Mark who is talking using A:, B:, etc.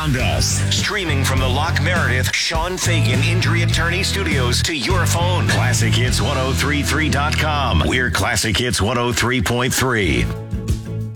A: around us. Streaming from the Locke Meredith Sean Fagan Injury Attorney Studios to your phone. ClassicHits1033.com. We're Classic Hits 103.3.